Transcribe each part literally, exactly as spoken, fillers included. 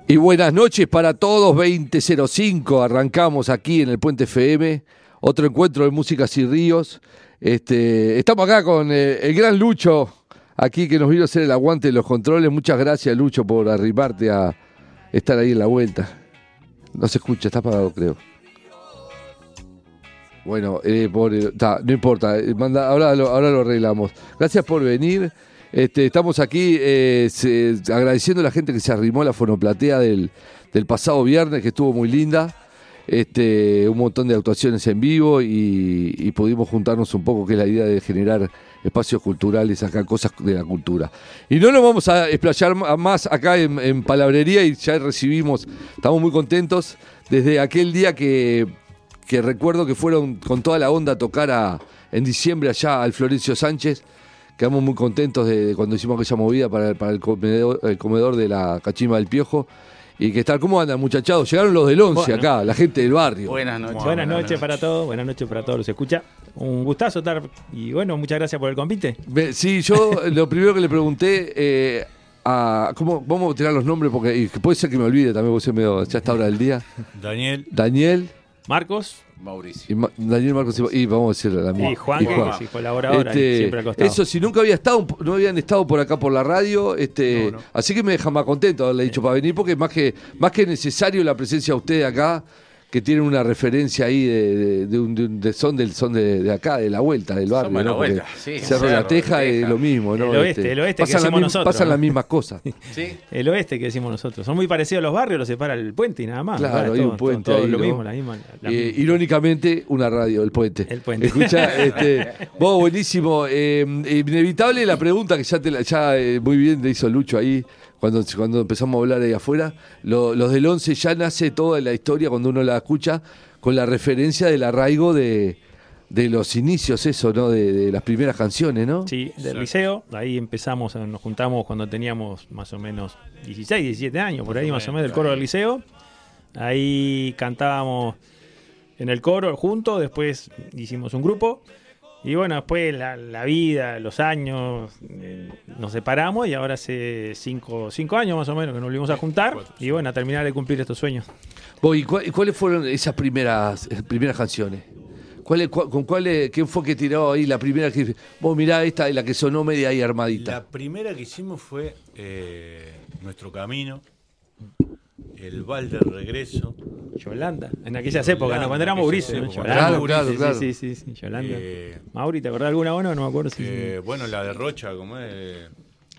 Y buenas noches para todos, veinte cero cinco, arrancamos aquí en el Puente F M, otro encuentro de Músicas y Ríos. Este, estamos acá con eh, el gran Lucho, aquí que nos vino a hacer el aguante de los controles. Muchas gracias, Lucho, por arrimarte a estar ahí en la vuelta. No se escucha, está apagado, creo. Bueno, eh, por, ta, no importa, manda, ahora, lo, ahora lo arreglamos. Gracias por venir. Este, estamos aquí eh, se, agradeciendo a la gente que se arrimó a la fonoplatea del, del pasado viernes, que estuvo muy linda. Este, un montón de actuaciones en vivo y, y pudimos juntarnos un poco, que es la idea de generar espacios culturales acá, cosas de la cultura. Y no nos vamos a explayar más acá en, en palabrería, y ya recibimos, estamos muy contentos desde aquel día que, que recuerdo que fueron con toda la onda a tocar a, en diciembre allá al Florencio Sánchez. Quedamos muy contentos de, de cuando hicimos aquella movida para, para el, comedor, el comedor de la Cachimba del Piojo. Y que tal, ¿cómo andan, muchachados? Llegaron los del once bueno, acá, la gente del barrio. Buenas noches. Buenas, buenas noches, noches para todos, buenas noches para todos los que escucha. Un gustazo estar, y bueno, muchas gracias por el convite. Sí, yo lo primero que le pregunté, eh, a, ¿cómo vamos a tirar los nombres? Porque y puede ser que me olvide también, porque se me, ya está hora del día. Daniel. Daniel. Marcos. Mauricio. Y Ma- Daniel Marcos y, y vamos a decir la misma. Y Juan, y Juan. Que es colaborador este, siempre al costado. Eso, si nunca había estado, no habían estado por acá por la radio, este, no, no. Así que me deja más contento haberle dicho para venir, porque más que más que necesario la presencia de ustedes acá, que tienen una referencia ahí de, de, de, un, de, un, de son del son de, de acá, de la vuelta del barrio, Somos ¿no? La vuelta, sí, Cerro, Cerro La Teja es lo mismo, ¿no? El oeste, este, el oeste pasan que decimos la, nosotros. Pasan ¿no? las mismas cosas. ¿Sí? El oeste que decimos nosotros. Son muy parecidos los barrios, los separa el puente y nada más. Claro, hay un puente todo, todo ahí, lo ¿no? mismo, la misma. La eh, misma. Irónicamente, una radio, el puente. El puente. Escucha, este, vos, buenísimo. Eh, inevitable la pregunta que ya, te la, ya eh, muy bien te hizo Lucho ahí. Cuando, cuando empezamos a hablar ahí afuera, lo, los del once ya nace toda la historia cuando uno la escucha con la referencia del arraigo de, de los inicios, eso, ¿no? De, de las primeras canciones, ¿no? Sí, del liceo, ahí empezamos, nos juntamos cuando teníamos más o menos dieciséis, diecisiete años, por ahí más o menos, del coro del liceo. Ahí cantábamos en el coro juntos, después hicimos un grupo. Y bueno, después la, la vida, los años, eh, nos separamos y ahora hace cinco, cinco años más o menos que nos volvimos a juntar y bueno, a terminar de cumplir estos sueños. ¿Y cuáles fueron esas primeras, primeras canciones? ¿Cuál, cuál, ¿Con cuál, quién fue que tiró ahí la primera que vos mirá esta, la que sonó media ahí armadita? La primera que hicimos fue eh, Nuestro Camino, El Val del Regreso. Yolanda, en aquellas épocas, ¿no? Cuando éramos gurises, ¿no? Claro, claro, sí, claro. Sí, sí, sí, sí, Yolanda. Eh, Mauri, ¿te acordás alguna o no? No me acuerdo si... Eh, bueno, la de Rocha, ¿cómo es?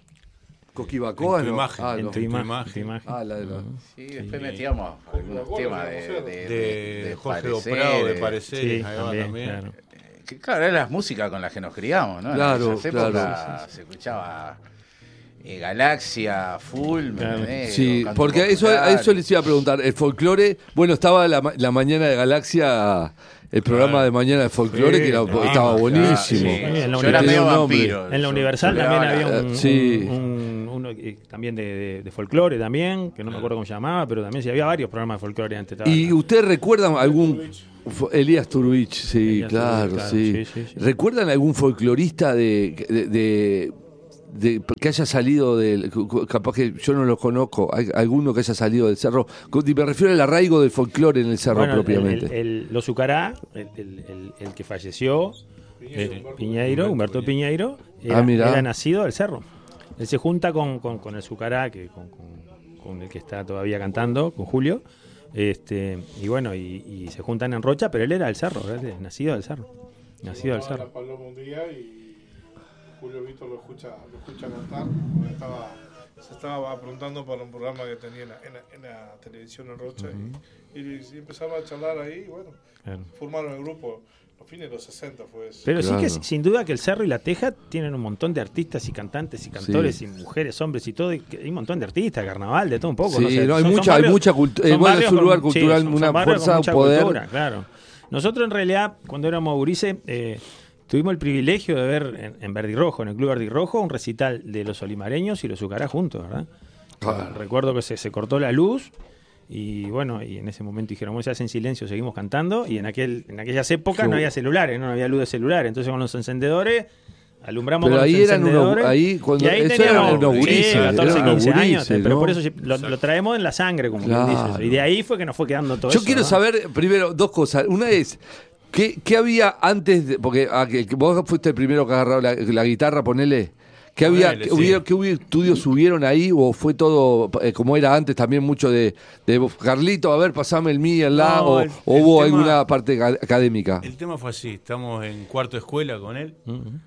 Coquibacoa, en tu ¿no? imagen. Ah, en, no. tu en tu imagen, imagen. tu imagen. Ah, la de la... Sí, después metíamos algunos temas de, de, De, de, de Jorge parecer, Oprado, de Pareceres, Sí, ahí va también, también. claro. Que, claro, era la música con la que nos criamos, ¿no? Claro, en esas épocas claro. se escuchaba eh, Galaxia, Full, Claro. Menedeo, Sí, Canto porque eso, Popular. a eso les iba a preguntar. El folclore, bueno, estaba la, la mañana de Galaxia, el programa Claro. de mañana de folclore, Sí, que era, claro, estaba claro, buenísimo. sí. En la Yo era universidad medio un nombre. vampiro. En la Universal Yo también pegaba había la- un, Sí. un, un- uno eh, también de, de, de folclore también, que no me acuerdo cómo se llamaba, pero también sí había varios programas de folclore antes. ¿Y ustedes recuerdan algún... Elías Turuich, sí, Elías claro, Turuich, claro, sí. sí, sí, sí. ¿Recuerdan algún folclorista de, de, de- de- que haya salido del... Capaz que yo no lo conozco, hay alguno que haya salido del cerro? Me refiero al arraigo del folclore en el cerro Bueno, el- propiamente. El, el, el- los Ucará, el, el, el, el que falleció, eh, Piñeiro, Humberto Piñeiro, era, Ah, mirá. era nacido del cerro. Él se junta con, con, con el Zucará, que con, con, con el que está todavía cantando, con Julio, este y bueno, y, y se juntan en Rocha, pero él era del cerro, ¿verdad? Nacido del cerro. Nacido del cerro. La Paloma un día y Julio Víctor lo escucha, lo escucha cantar, porque estaba, se estaba apuntando para un programa que tenía en la, en la, en la televisión en Rocha uh-huh. y, y, y empezaba a charlar ahí y bueno, Claro. formaron el grupo. Los fines de los sesenta fue eso. Pero Claro. sí que sin duda que el Cerro y la Teja tienen un montón de artistas y cantantes y cantores Sí. y mujeres, hombres y todo. Y que hay un montón de artistas, carnaval, de todo un poco. Sí, no sé. no, hay Son- son mucha- hay barrios- mucha cultu- eh, son bueno, es barrios un lugar con- cultural, son- una son barrios fuerza, con mucha un poder. cultura, claro. Nosotros en realidad, cuando éramos gurises, eh, tuvimos el privilegio de ver en, en Verdi Rojo, en el Club Verdi Rojo, un recital de los olimareños y los Zucará juntos, ¿verdad? Claro. Recuerdo que se, se cortó la luz. Y bueno, y en ese momento dijeron, bueno, se hace en silencio, seguimos cantando. Y en aquel en aquellas épocas Qué no había celulares, no, no había luz de celular. Entonces con los encendedores Alumbramos Pero con ahí los eran unos, encendedores. ahí cuando Y ahí eso teníamos eran unos sí, gurises, catorce, eran unos quince años, gurises, pero ¿no? por eso lo, lo traemos en la sangre, como Claro. quien dice eso. Y de ahí fue que nos fue quedando todo Yo eso. quiero ¿no? saber primero dos cosas. Una es, ¿qué, qué había antes? De, porque ah, que, que vos fuiste el primero que agarró la, la guitarra, ponele. ¿Qué, había, Ponele, qué, sí. hubiera- qué hubiera- estudios subieron ahí o fue todo eh, como era antes también mucho de, de Carlito, a ver, pasame el mi, el la, No, o, el- o el hubo tema- alguna parte ca- académica? El tema fue así, estamos en cuarto de escuela con él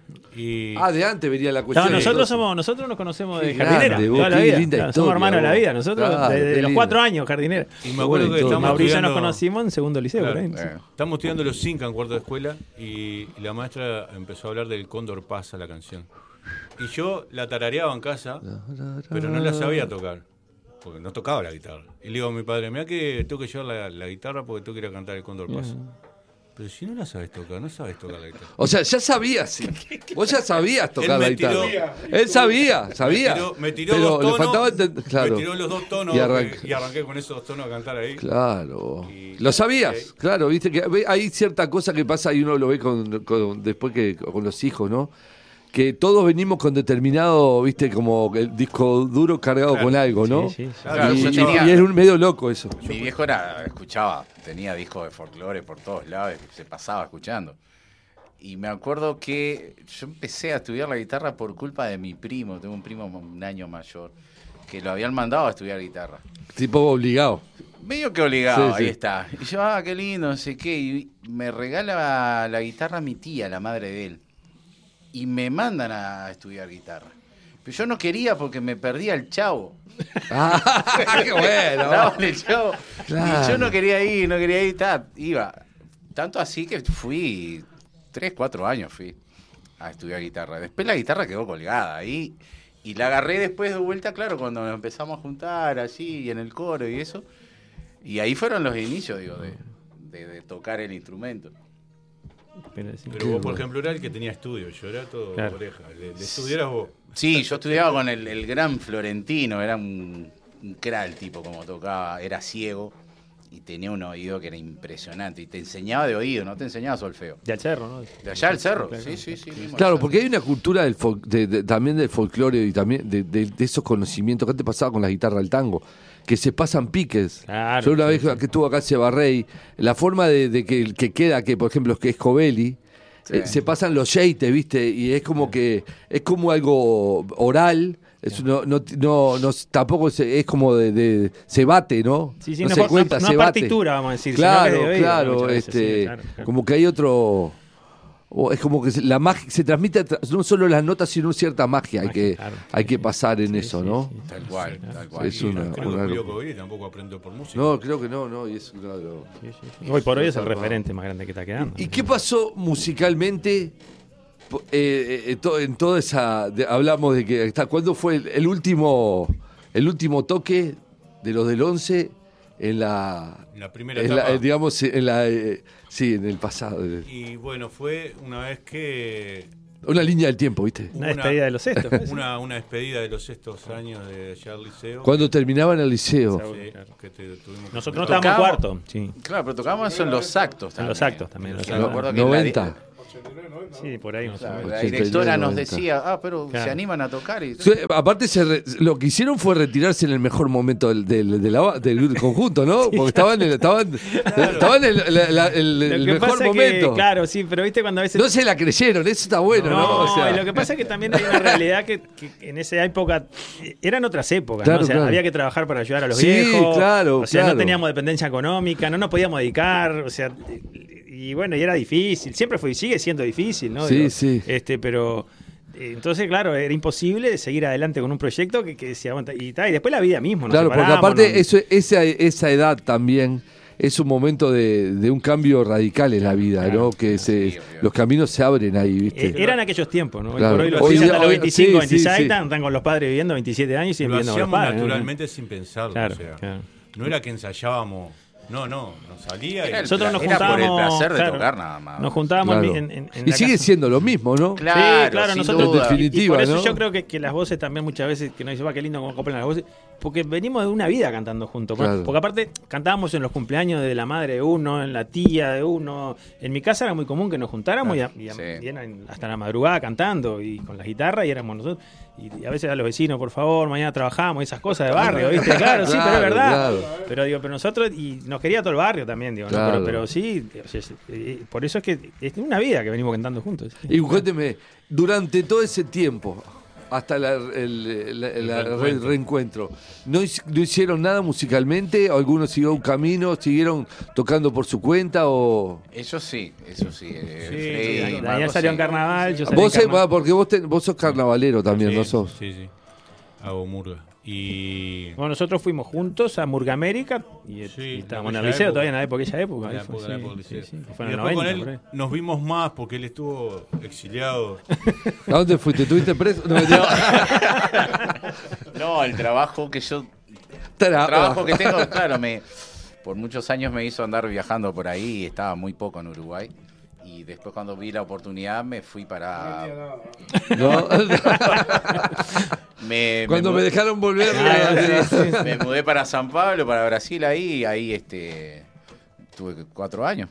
y Ah, de antes venía la No, cuestión. nosotros somos, nosotros nos conocemos de Qué jardinera, grande, vos, toda la qué vida. linda Claro, historia, somos hermanos de la vos. vida, nosotros Claro, desde qué los lindo. cuatro años, jardinera. y me acuerdo que Bueno, estamos Mauricio nos estudiando, conocimos en segundo liceo, por ahí. Eh, estamos estudiando los Cinca en cuarto de escuela y la maestra empezó a hablar del Cóndor Pasa, la canción. Y yo la tarareaba en casa, pero no la sabía tocar, porque no tocaba la guitarra. Y le digo a mi padre, mira que tengo que llevar la, la guitarra porque tengo que ir a cantar el Cóndor Pasa. Pero si no la sabes tocar, no sabes tocar la guitarra. O sea, ya sabías, sí. Vos ya sabías tocar Él la me tiró- guitarra. Él sabía, sabía. Me tiró, me tiró pero dos tonos, le faltaba enten- claro. me tiró los dos tonos Y y, arranca- y arranqué con esos dos tonos a cantar ahí. Claro. Y- Lo sabías, y ahí- claro, viste que ve- hay cierta cosa que pasa y uno lo ve con, con- después que con los hijos, ¿no? Que todos venimos con determinado, viste, como el disco duro cargado Claro. con algo, ¿no? Sí, sí, sí. Claro, y, yo y- tenía- y es un medio loco eso. Mi viejo era, escuchaba, tenía discos de folclore por todos lados, se pasaba escuchando. Y me acuerdo que yo empecé a estudiar la guitarra por culpa de mi primo, tengo un primo un año mayor, que lo habían mandado a estudiar guitarra. Tipo obligado. Medio que obligado, Sí, sí. ahí está. Y yo, ah, qué lindo, no sé qué. Y me regala la guitarra mi tía, la madre de él. Y me mandan a estudiar guitarra. Pero yo no quería porque me perdía el chavo. Ah, qué bueno. Daban el chavo. Claro. Y yo no quería ir, no quería ir, ta, iba. Tanto así que fui, tres, cuatro años fui a estudiar guitarra. Después la guitarra quedó colgada ahí. Y la agarré después de vuelta, claro, cuando nos empezamos a juntar así, y en el coro y eso. Y ahí fueron los inicios, digo, de, de, de tocar el instrumento. Pero sí. Pero vos, por ejemplo, era el que tenía estudio, yo era todo Claro. oreja. Le, le estudiaras vos. Sí, yo estudiaba con el, el gran Florentino, era un, un cra el tipo como tocaba, era ciego y tenía un oído que era impresionante y te enseñaba de oído, no te enseñaba solfeo. De al cerro, ¿no? De allá al cerro, Claro. sí, sí, sí. mismo Claro, al porque hay una cultura del fol- de- de- también del folclore y también de, de- de esos conocimientos que antes pasaba con la guitarra del tango, que se pasan piques. Claro, Yo una sí, vez sí. que estuvo acá Cebarrey, la forma de, de que el que queda, que por ejemplo que es Covelli, Sí. eh, se pasan los yeites, ¿viste? Y es como que es como algo oral. Es no, no, no, no- tampoco se- es como de, de- se bate, ¿no? Sí, sí, no no se es cuenta, no se es bate. partitura, vamos a decir. Claro, sino que es de oído, claro, muchas veces, este, sí, claro, claro. como que hay otro, o es como que se- la magia se transmite tra- no solo las notas, sino cierta magia, hay Magia, que, claro. hay que pasar en Sí, eso, sí, ¿no? sí. Tal cual, tal cual. Es Y una- creo una que Julio locura. Covelli tampoco aprendió por música. No, creo que no, no, y es claro. Sí, sí, sí. Hoy por hoy es el referente más grande que está quedando. ¿Y qué pasó musicalmente? po- eh, eh, to- en toda esa, de- hablamos de que está, ¿cuándo fue el, el último, el último toque de los del once en la, En la primera en la- etapa. eh, digamos, en la, eh, sí, en el pasado, eh, Y bueno, fue una vez que. una línea del tiempo, ¿viste? Una despedida de los cestos. pues. Una, una despedida de los sextos años de Charles Liceo. Cuando terminaban el liceo. Sí, que te- tuvimos que- Nosotros no Tocamos- estábamos cuarto. Sí. Claro, pero tocábamos eso en los actos En también. los actos también. Yo los me actos. acuerdo que la- noventa. ochenta y nueve, noventa, Sí, por ahí. más o Claro, menos. la ochenta y nueve, directora nos noventa. decía, ah, pero Claro. se animan a tocar. Y... Sí, aparte, se re- lo que hicieron fue retirarse en el mejor momento del, del, de la- del conjunto, ¿no? Porque estaban en, estaban, estaban en el, la- la- el- Lo el que mejor pasa es momento. que, claro, sí, pero viste cuando a veces... No se la creyeron, eso está bueno, ¿no? No, O sea, y lo que pasa es que también hay una realidad que, que en esa época eh, eran otras épocas, Claro, ¿no? O sea, claro. había que trabajar para ayudar a los Sí, viejos. claro, O sea, claro. no teníamos dependencia económica, no nos podíamos dedicar, o sea, y bueno, y era difícil, siempre fue y sigue siendo difícil, ¿no? Sí, sí. Este, pero eh, entonces, claro, era imposible seguir adelante con un proyecto que, que decía, bueno, y, ta, y después la vida misma, nos claro, porque separamos, aparte ¿no? eso, esa, esa edad también es un momento de, de un cambio radical en la vida, Claro, ¿no? Que se, sí, obvio. los caminos se abren ahí, ¿viste? Eh, eran aquellos tiempos, ¿no? Hoy Claro. por hoy los Hoy chicos día- hasta los hoy- veinticinco, sí, veintiséis sí, sí. Están, están con los padres viviendo veintisiete años y siguen Lo viviendo con los hacíamos padres. ¿no? naturalmente sin pensarlo. Claro, o sea, claro. no era que ensayábamos No, no, no salía. Era Y... el Nosotros nos era por el juntábamos, placer de claro, tocar nada más. Nos juntábamos Claro. en, en, en Y la sigue casa. siendo lo mismo, ¿no? Claro, Sí, claro, sin nosotros duda. En definitiva, y, y por eso ¿no? yo creo que, que las voces también muchas veces que nos dicen, va, qué lindo cómo acoplan las voces, porque venimos de una vida cantando juntos. Claro. Porque aparte cantábamos en los cumpleaños de la madre de uno, en la tía de uno. En mi casa era muy común que nos juntáramos y, a- y a- Sí. y eran hasta la madrugada cantando y con la guitarra y éramos nosotros. Y, y a veces a los vecinos, por favor, mañana trabajamos, esas cosas de barrio, ¿viste? Claro, sí, pero es Claro, verdad. claro. Pero digo, pero nosotros, y nos quería todo el barrio también, digo, ¿no? Claro. pero, pero sí, o sea, es- eh, por eso es que es una vida que venimos cantando juntos. Y cuénteme, durante todo ese tiempo, hasta la- el, la- El la- reencuentro. el reencuentro, ¿no, hic- no hicieron nada musicalmente? ¿O algunos siguieron un camino, siguieron tocando por su cuenta? O Eso sí, eso sí. eh, Sí, Freddy, sí, Daniel Marco, salió sí. en carnaval, yo salí vos, en eh, carnaval. va, porque vos, te- vos sos carnavalero también, sí, ¿no sos? Sí, sí. Hago murga. Y... Bueno, nosotros fuimos juntos a Murga América y, Sí, y estábamos en en el aquella liceo época. todavía en la época, aquella época. En ahí la fue, época de la sí, época del sí, liceo. sí, que fue Y en el después noventa, con por él ahí. nos vimos más porque él estuvo exiliado. ¿A dónde fuiste? ¿Tuviste preso? No, mentira. No, el trabajo que yo. Tra- El trabajo que tengo, claro, me, por muchos años me hizo andar viajando por ahí y estaba muy poco en Uruguay. Y después cuando vi la oportunidad me fui para... ¿No? Me, Cuando mu- me dejaron volver, Ah, eh, sí, sí. me mudé para San Pablo, para Brasil ahí, y ahí este, tuve cuatro años,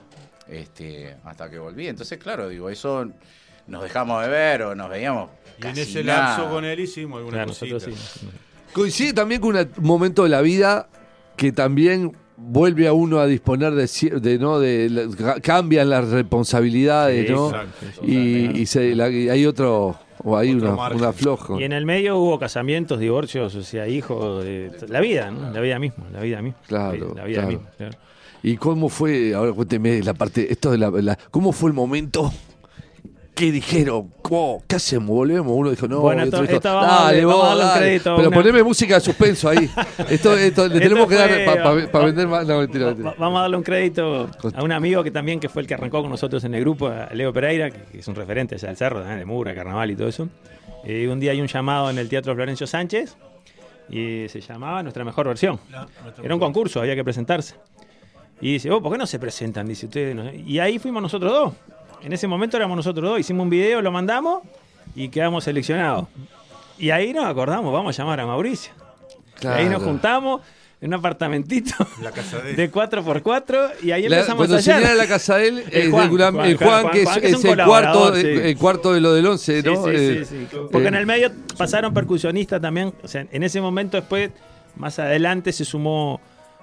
este, hasta que volví. Entonces, claro, digo, eso nos dejamos de ver o nos veíamos. Y en casi ese nada. lapso con él hicimos alguna Claro, cosita. nosotros sí. coincide también con una- un momento de la vida que también vuelve a uno a disponer de, cier- de no de la- ca- cambian las responsabilidades, Sí, ¿no? exacto, Y, y se- la- y hay otro o hay Otro una, margen. un aflojo. Y en el medio hubo casamientos, divorcios, o sea, hijos, de, la vida, ¿no? La vida misma, la vida misma. Claro, La vida claro. misma, claro. ¿Y cómo fue? Ahora cuénteme la parte, esto de la, la- ¿cómo fue el momento? ¿Qué dijeron? ¿Cómo? ¿Qué hacemos? ¿Volvemos? Uno dijo, no, Bueno, y otro esto- dijo, esto vamos a dale, darle- vamos a vos, darle un dale. crédito, Pero una- poneme música de suspenso ahí. Esto, esto le Esto tenemos que dar fue- para va- vender más. No, mentira, Va- mentira. va- Vamos a darle un crédito a un amigo que también que fue el que arrancó con nosotros en el grupo, a Leo Pereira, que, que es un referente allá del cerro, también de Mura, Carnaval y todo eso. Eh, un día hay un llamado en el Teatro Florencio Sánchez y se llamaba Nuestra Mejor Versión. La- nuestra Era un concurso, había que presentarse. Y dice, oh, ¿por qué no se presentan? Dice ustedes. no sé. Y ahí fuimos nosotros dos. En ese momento éramos nosotros dos. Hicimos un video, lo mandamos y quedamos seleccionados. Y ahí nos acordamos, vamos a llamar a Mauricio. Y ahí nos Claro. juntamos en un apartamentito La casa de él. de cuatro por cuatro y ahí La- empezamos cuando a ensayar. señala la casa de él, El es Juan, de Gulam- Juan, el Juan, Juan, Juan, que es, Juan, que es es un el, cuarto, colaborador, el, sí. el cuarto de lo del once, Sí, ¿no? sí, Eh, sí, sí. Porque eh, en el medio pasaron percusionistas también. O sea, en ese momento después, más adelante se sumó.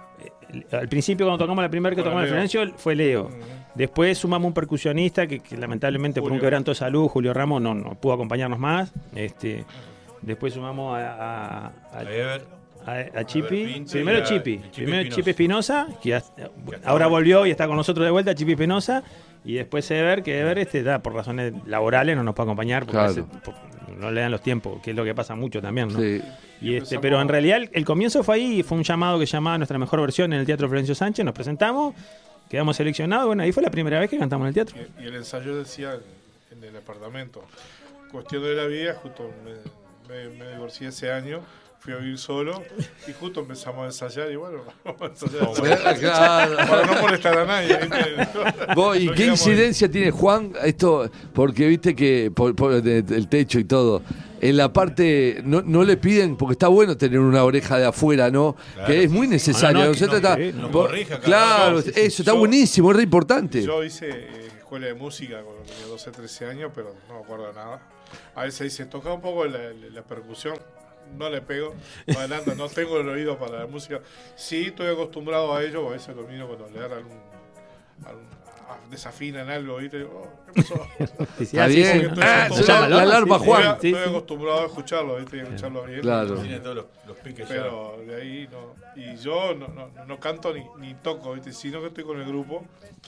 eh, Al principio cuando tocamos la primera que Bueno, tocamos el Leo. Florencio fue Leo. Después sumamos un percusionista que, que lamentablemente por un Julio. quebranto de salud, Julio Ramos, no, no pudo acompañarnos más. Este, después sumamos a, a- a- A Ever. a, a Chipi. Pinto Primero y a- Chipi. y Chipi Primero Espinosa. Chipi Espinosa, que ya- está ahora bueno. volvió y está con nosotros de vuelta, Chipi Espinosa. Y después Ever, que Ever este, da, por razones laborales no nos puede acompañar porque Claro. a veces, por- no le dan los tiempos, que es lo que pasa mucho también, ¿no? sí. Y este, empezamos- pero en realidad el, el comienzo fue ahí, fue un llamado que llamaba Nuestra Mejor Versión en el Teatro Florencio Sánchez, nos presentamos, quedamos seleccionados, bueno, ahí fue la primera vez que cantamos en el teatro. Y, y el ensayo decía en, en el apartamento. Cuestión de la vida, justo me, me, me divorcié ese año, fui a vivir solo y justo empezamos a ensayar y bueno, vamos a ensayar. Claro. Para no molestar a nadie. ¿viste? Vos, ¿y No qué quedamos- incidencia tiene Juan esto? Porque viste que por, por de- el techo y todo, en la parte no, no le piden, porque está bueno tener una oreja de afuera, ¿no? Claro. Que es muy necesario. No, no, ¿no? Se que no, trata- que no. por- corrija cada claro, rato. eso está Yo- buenísimo, es re importante. Yo hice eh, escuela de música cuando tenía doce, trece años, pero no me acuerdo de nada. A veces dice, toca un poco la, la- la percusión. No le pego, no adelante, no tengo el oído para la música. Sí, estoy acostumbrado a ello, a veces lo miro cuando le dan algún, algún ah, desafinan algo, ¿viste? Digo, oh, ¿qué pasó? Sí, sí, Está sí, bien. sí. Ah, Se suena llama la alarma, sí, Juan. sí, estoy sí. acostumbrado a escucharlo, ¿viste? Y a escucharlo bien. Claro. Tiene todos los, los piques ya. Pero de ahí no. Y yo no, no, no canto ni, ni toco, ¿viste? Sino que estoy con el grupo,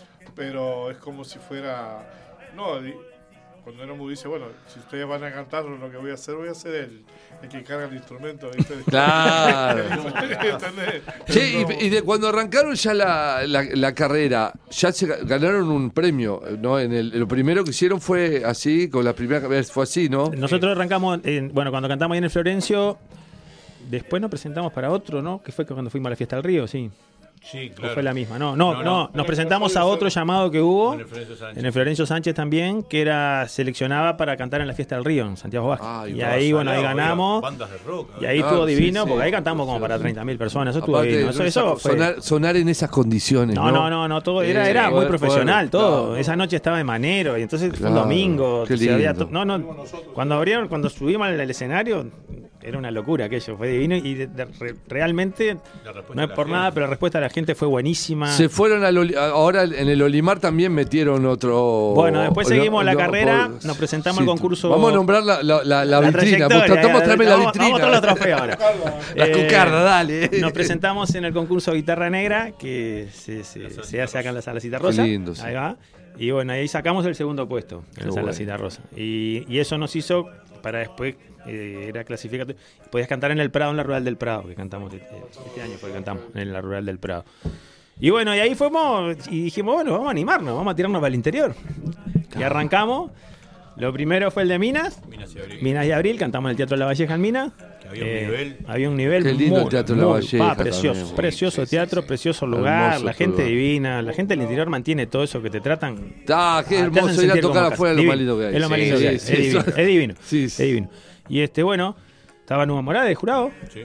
pero es como si fuera. No, di- cuando éramos dice, bueno, si ustedes van a cantar, lo que voy a hacer, voy a ser el, el que carga el instrumento, ¿viste? Claro. ¿Entendés? Che, No. y, y de cuando arrancaron ya la, la, la carrera, ya se ga- ganaron un premio, ¿no? En el, lo primero que hicieron fue así, con la primera vez fue así, ¿no? Nosotros arrancamos, en- bueno, cuando cantamos ahí en el Florencio, después nos presentamos para otro, ¿no? Que fue cuando fuimos a la Fiesta del Río, sí. Sí, ¿O claro. fue la misma? No, no, No, no. no. Nos presentamos a otro llamado que hubo Con el Florencio Sánchez. en el Florencio Sánchez también, que era seleccionaba para cantar en la Fiesta del Río, en Santiago Vázquez. Ay, y va, ahí, bueno, ahí Salado, ganamos. había Bandas de rock. Y ahí Claro, estuvo sí, divino, sí. porque ahí cantamos como para treinta mil personas. Eso estuvo Aparte, divino. Eso, eso fue. sonar, sonar en esas condiciones. No, no, no, no, todo era, Eh, era muy poder- profesional, poder- todo. no. Esa noche estaba de manero y entonces fue un Claro, domingo. qué se había lindo. to- no, no, cuando abrieron, cuando subimos al, al escenario, era una locura aquello, fue divino y de- de- re- realmente, La respuesta no de es la por gente. nada, pero la respuesta de la gente fue buenísima. Se fueron al Oli- ahora en el Olimar también metieron otro. Bueno, después seguimos la no, carrera, por- nos presentamos al concurso- Vamos a nombrar la, la, la, la vitrina. trayectoria, Mostrá- eh, mostrame la vamos- vitrina. Vamos a mostrar los trofeos ahora. La Eh, cucarda, dale. Nos presentamos en el concurso Guitarra Negra, que se, se, se hace acá en la Sala Cita Rosa. Qué lindo, sí. Ahí va. Y bueno, ahí sacamos el segundo puesto en Qué la Sala bueno. Cita Rosa. Y, y eso nos hizo para después, eh, era clasificatorio. Podías cantar en el Prado, en la Rural del Prado, que cantamos este, este año, fue que cantamos en la Rural del Prado. Y bueno, y ahí fuimos y dijimos, bueno, vamos a animarnos, vamos a tirarnos para el interior. Y arrancamos. Lo primero fue el de Minas. Minas y Abril. Minas y Abril, cantamos en el Teatro La Valleja en Minas. Que había un nivel. Había un nivel Qué lindo muy, el Teatro La muy- Valleja pa, precioso, también, sí, precioso sí, sí, teatro, sí. precioso lugar, Hermoso la gente todo. divina, la gente del interior mantiene todo eso que te tratan. Ah, qué Ah, te hermoso hacen ir a sentir tocar como afuera, casa. lo más Divino. lindo que hay. Es lo más lindo Sí, que hay. sí, Es divino, sí. es divino. Sí, sí. Es divino. Y este, bueno, estaba Numa Morales de jurado. Sí.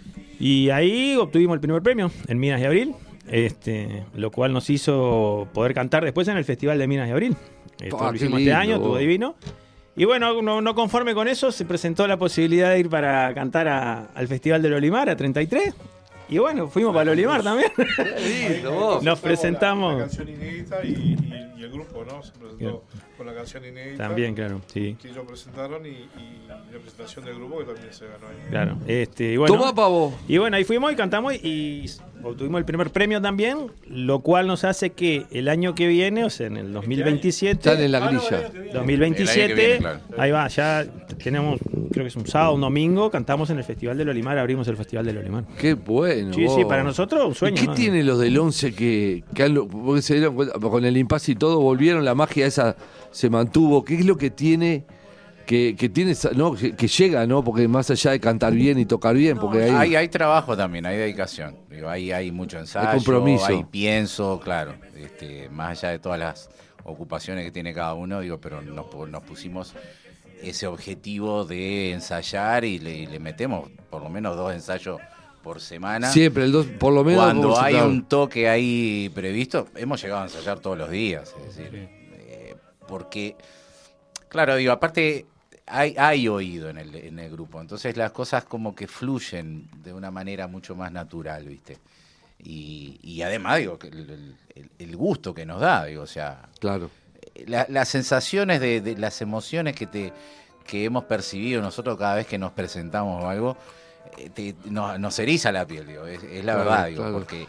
Y ahí obtuvimos el primer premio en Minas y Abril, este, lo cual nos hizo poder cantar después en el Festival de Minas y Abril. Esto Ah, lo qué hicimos lindo, este año, vos. estuvo divino. Y bueno, no, no conforme con eso, se presentó la posibilidad de ir para cantar a- al Festival del Olimar, a treinta y tres. Y bueno, fuimos para el Olimar también. Qué lindo, vos. Nos presentamos. La, la canción inédita y, y- y el grupo, ¿no? Se presentó con la canción inédita. También, claro, sí. Que ellos presentaron y, y la presentación del grupo que también se ganó ahí. Claro. Este, y bueno, Tomá, pavo. Y bueno, ahí fuimos y cantamos y obtuvimos el primer premio también, lo cual nos hace que el año que viene, o sea, en el dos mil veintisiete, Están en la Ah, no, grilla. el año que viene. dos mil veintisiete, El año que viene, claro. ahí va, ya tenemos, creo que es un sábado, un domingo, cantamos en el Festival del Olimar, abrimos el Festival del Olimar. Qué bueno. Sí, vos. sí, para nosotros un sueño. ¿Y qué ¿no? tienen los del once que, que han lo- porque se dieron cuenta, con el impasse y todo, volvieron, la magia esa se mantuvo? ¿Qué es lo que tiene, que, que tiene, esa- no, que, que llega, ¿no? Porque más allá de cantar bien y tocar bien, porque ahí... Hay, hay trabajo también, hay dedicación. Digo, hay, hay mucho ensayo, Hay compromiso. hay pienso, claro. Este, más allá de todas las ocupaciones que tiene cada uno, digo, pero nos, pu- nos pusimos ese objetivo de ensayar y le, y le metemos por lo menos dos ensayos por semana. Siempre, el dos, por lo menos... Cuando como- hay claro. un toque ahí previsto, hemos llegado a ensayar todos los días. Es decir, eh, porque, claro, digo, aparte hay, hay oído en el, en el grupo, entonces las cosas como que fluyen de una manera mucho más natural, ¿viste? Y, y además, digo, que el, el- el gusto que nos da, digo, o sea, Claro. la- las sensaciones de, de las emociones que te que hemos percibido nosotros cada vez que nos presentamos o algo, eh, te- nos, nos eriza la piel, digo, es, es la Claro, verdad, digo, claro. porque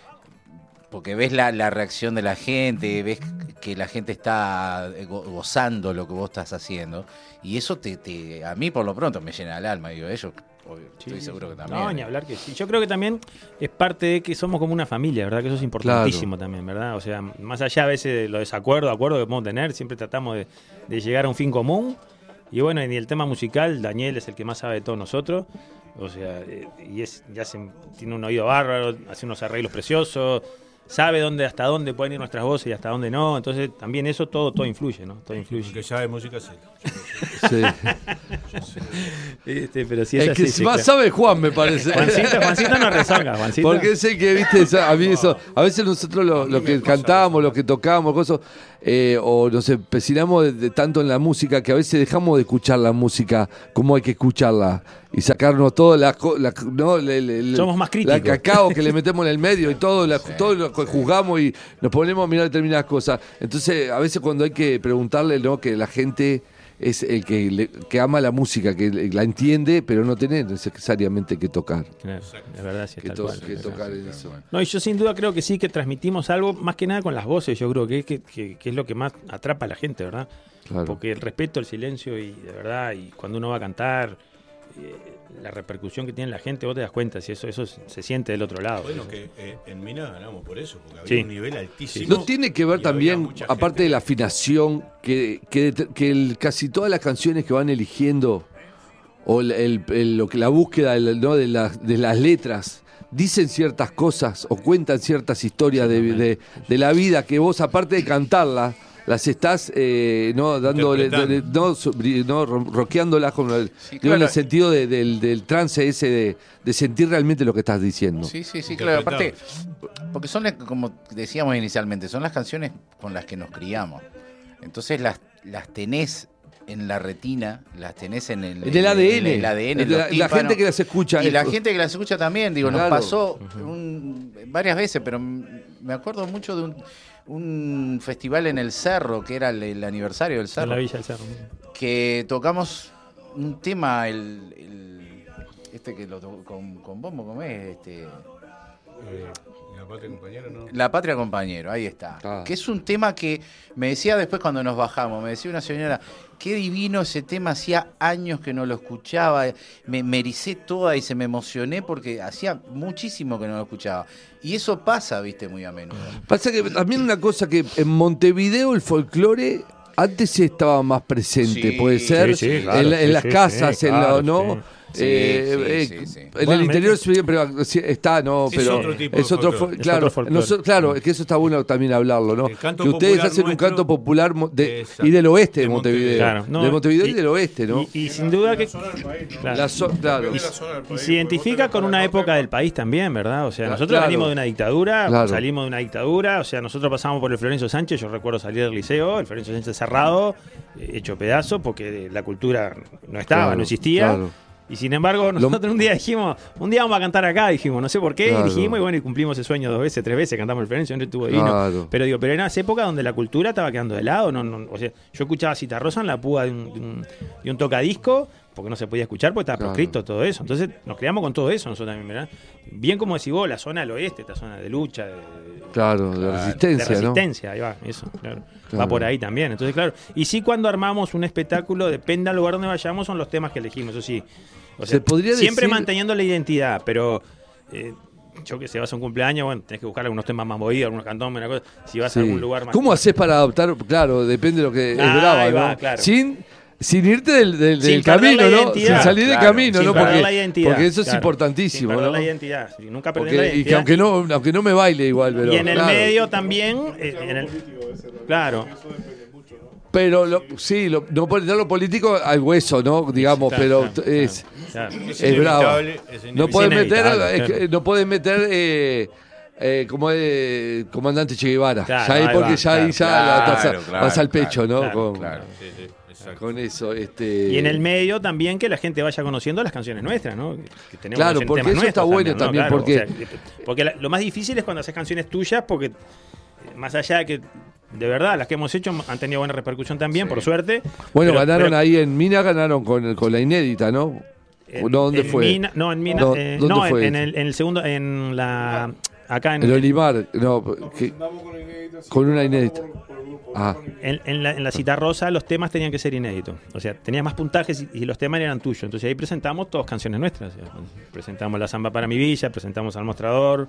porque ves la, la reacción de la gente, ves que la gente está go- gozando lo que vos estás haciendo, y eso te, te a mí por lo pronto me llena el alma, digo, ellos, obvio, estoy Sí, seguro sí. que también. No, ni hablar que sí. Yo creo que también es parte de que somos como una familia, ¿verdad? Que eso es importantísimo también, ¿verdad? O sea, más allá a veces de los desacuerdos, acuerdos que podemos tener, siempre tratamos de, de llegar a un fin común. Y bueno, en el tema musical, Daniel es el que más sabe de todos nosotros. O sea, eh, y es, ya se, tiene un oído bárbaro, hace unos arreglos preciosos, sabe dónde, hasta dónde pueden ir nuestras voces y hasta dónde no. Entonces, también eso todo, todo influye, ¿no? Todo El influye. que sabe música, sí. Sí. Este, pero sí es El así, que sí, más claro. sabe es Juan, me parece. Juancito, Juancito no rezonga, Juancito. Porque sé que, viste, esa- a mí eso, a veces nosotros lo, lo que cantamos, lo que tocamos, cosas, eh, o nos empecinamos de, de tanto en la música que a veces dejamos de escuchar la música como hay que escucharla y sacarnos todo la, co- la- no, le- le- le- Somos más críticos. la cacao que le metemos en el medio y todo, la- todo lo que juzgamos y nos ponemos a mirar determinadas cosas. Entonces, a veces cuando hay que preguntarle, ¿no? Que la gente es el que, le- que ama la música, que le- la entiende, pero no tiene necesariamente que tocar. Claro, es verdad, sí, es Que, tal to- cual. que tocar en eso. No, y yo sin duda creo que sí que transmitimos algo, más que nada con las voces, yo creo que es, que, que- que es lo que más atrapa a la gente, ¿verdad? Claro. Porque el respeto, el silencio y de verdad, y cuando uno va a cantar, eh, la repercusión que tiene la gente, vos te das cuenta si eso, eso se siente del otro lado. Bueno, que eh, en Minas ganamos por eso, porque había Sí. un nivel altísimo. No tiene que ver y había también, mucha aparte gente. de la afinación, que, que, que el- casi todas las canciones que van eligiendo, o el, el- el- lo que la búsqueda del- ¿no? de, las de las letras, dicen ciertas cosas o cuentan ciertas historias de, de, de la vida que vos, aparte de cantarlas, las estás eh, no dándole, de, no, no rockeándolas con el, Sí, digo, en claro. el sentido de, del, del trance ese de, de sentir realmente lo que estás diciendo. Sí, sí, sí, claro. Aparte, porque son, las- como decíamos inicialmente, son las canciones con las que nos criamos. Entonces las, las tenés en la retina, las tenés en el, En el A D N. en el A D N, en La- los la tímpanos. gente que las escucha, Y la eso. gente que las escucha también, digo, Claro. nos pasó un- varias veces, pero m- me acuerdo mucho de un, un festival en el Cerro, que era el, el aniversario del En Cerro, la Villa del Cerro. que tocamos un tema, el, el- este que lo to- con, con bombo, ¿cómo es? Este, Eh, la patria compañera, ¿no? La Patria Compañero, ahí está. Ah. Que es un tema que me decía después cuando nos bajamos, me decía una señora, qué divino ese tema, hacía años que no lo escuchaba, me, me ericé toda y se me emocioné porque hacía muchísimo que no lo escuchaba. Y eso pasa, viste, muy a menudo. Pasa que también una cosa que en Montevideo el folclore antes sí estaba más presente, Sí, puede ser, sí, sí, claro, en, la- en sí, las sí, casas, sí, en claro, lo, ¿no? sí. Sí, Eh, sí, eh, sí, sí. En Bueno, el interior me- siempre sí, está, ¿no? Es Pero otro tipo de es otro, folclore. fol- Es claro, otro folclore. noso- claro, es que eso está bueno también hablarlo, ¿no? El canto Que ustedes popular hacen un nuestro- canto popular mo- de- Exacto. y del oeste de De Montevideo, Montevideo. Claro, no, de Montevideo y, y- del oeste, ¿no? Y, y sin duda que. La zona del país, ¿no? Claro. La so- claro. Depende de la zona del Y país, se identifica porque vos con tenés una para el época norte, del país también, ¿verdad? O sea, Cla- nosotros claro. venimos de una dictadura, Claro. salimos de una dictadura, o sea, nosotros pasamos por el Florencio Sánchez, yo recuerdo salir del liceo, el Florencio Sánchez cerrado, eh, hecho pedazo, porque la cultura no estaba, Claro, no existía. claro. Y sin embargo, nosotros un día dijimos, un día vamos a cantar acá, dijimos, no sé por qué, Claro. y dijimos, y bueno, y cumplimos ese sueño dos veces, tres veces, cantamos el Florencio, no estuvo divino. Claro. Pero digo, pero eran unas épocas donde la cultura estaba quedando de lado, no, no, o sea, yo escuchaba Citarrosa en la púa de un, de un, de un tocadisco, porque no se podía escuchar, porque estaba Claro. proscrito todo eso. Entonces nos creamos con todo eso nosotros también, ¿verdad? Bien como decís vos, la zona del oeste, esta zona de lucha, de, Claro, de resistencia, de ¿no? resistencia, ahí va, eso, claro. Claro. Va por ahí también. Entonces, claro. Y sí, cuando armamos un espectáculo, depende del lugar donde vayamos, son los temas que elegimos, eso sí. O sea, Se podría siempre decir- manteniendo la identidad, pero eh, yo que sé, vas a un cumpleaños, bueno, tenés que buscar algunos temas más movidos, algunos cantones, una cosa. Si vas Sí. a algún lugar más. ¿Cómo haces para adaptar? Claro, depende de lo que es Ah, brava, ahí ¿no? va, claro. Sin, sin irte del, del- Sin del perder camino, la ¿no? identidad. Sin salir del Claro, camino, sin ¿no? perder Porque, la identidad. porque eso es claro. importantísimo, Sin perder ¿no? la identidad. Sí, nunca perder Porque- la y que identidad. aunque no, aunque no me baile igual, pero. Y en el claro. medio también. eh, en el, político ese, ¿no? claro. Eso depende mucho, ¿no? Pero lo- sí, lo- no poner lo político al hueso, ¿no? Digamos, Claro, pero claro, es. claro. Es Es brava. inevitable, es No inevitable. puedes Es meter, inevitable, es que claro. no puedes meter eh, eh, como es comandante Che Guevara. Claro, ya ahí ahí porque va, ya ahí claro, ya la- claro, vas, a- claro, vas al claro, pecho, ¿no? claro, con, claro. Sí, sí, exacto. con eso, este. Y en el medio también que la gente vaya conociendo las canciones nuestras, ¿no? Que tenemos Claro, canciones- porque temas eso está nuestros bueno ¿no? también, Claro, porque- o sea, porque la- lo más difícil es cuando haces canciones tuyas, porque eh, más allá de que de verdad las que hemos hecho han tenido buena repercusión también, Sí. por suerte. Bueno, pero- ganaron pero- ahí en Mina, ganaron con, con la inédita, ¿no? en- ¿No, ¿Dónde en fue? Mina- no, en Mina. No, eh, ¿dónde no, en- fue en, eso? el, en el segundo, en la. Acá en. El Olimar, no, que- Andamos con inédito, sí, con una andamos inédita. por- por el grupo, Ah. con inédito. En, en la, en la cita rosa los temas tenían que ser inéditos. O sea, tenías más puntajes y, y los temas eran tuyos. Entonces ahí presentamos todas canciones nuestras. O sea, presentamos La Zamba para mi Villa, presentamos Al Mostrador.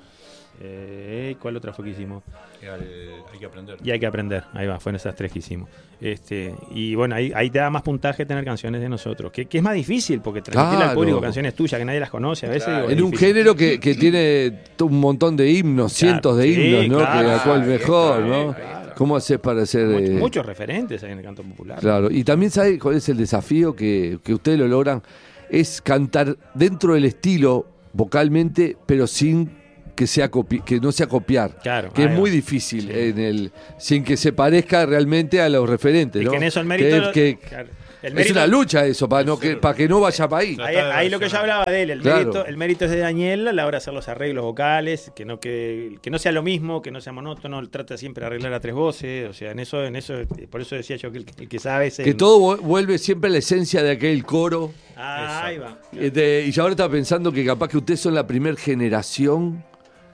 Eh, ¿Cuál otra fue que hicimos? Y al- hay que aprender. Y hay que aprender. Ahí va, fueron esas tres que hicimos. Este, y bueno, ahí, ahí te da más puntaje tener canciones de nosotros. Que, que es más difícil porque transmitirle Claro. al público canciones tuyas que nadie las conoce a veces. Claro. digo, es en un difícil. género que, que tiene to- un montón de himnos, Claro, cientos de sí, himnos, ¿no? claro, que a cuál ahí mejor, está, ¿no? ahí está. ¿Cómo haces para hacer? Much- eh, muchos referentes hay en el canto popular. Claro, y también sabe cuál es el desafío que, que ustedes lo logran, es cantar dentro del estilo vocalmente, pero sin que sea copi- que no sea copiar, Claro, que es ahí muy va. difícil Sí. en el sin que se parezca realmente a los referentes, Y ¿no? que en eso el mérito. Que- lo- que- claro, el es mérito- una lucha eso para no que para que no vaya para ahí. Ahí, ahí lo que yo hablaba de él, el, Claro. mérito, el mérito es de Daniel a la hora de hacer los arreglos vocales, que no, que, que no sea lo mismo, que no sea monótono, él trata siempre de arreglar a tres voces, o sea, en eso, en eso, por eso decía yo que el, el que sabe es el- Que todo vu- vuelve siempre a la esencia de aquel coro. Ah, ahí va. Este, y yo ahora estaba pensando que capaz que ustedes son la primera generación